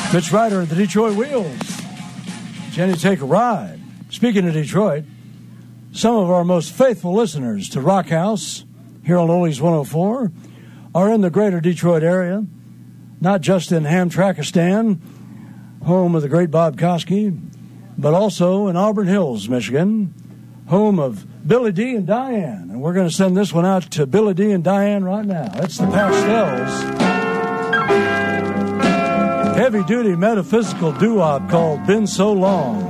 Mitch Ryder at the Detroit Wheels. Jenny, take a ride. Speaking of Detroit, some of our most faithful listeners to Rock House here on Oldies 104 are in the greater Detroit area, not just in Hamtrakistan, home of the great Bob Kosky, but also in Auburn Hills, Michigan, home of Billy D and Diane. And we're going to send this one out to Billy D and Diane right now. It's the Pastels. Heavy-duty metaphysical doo-wop called Been So Long.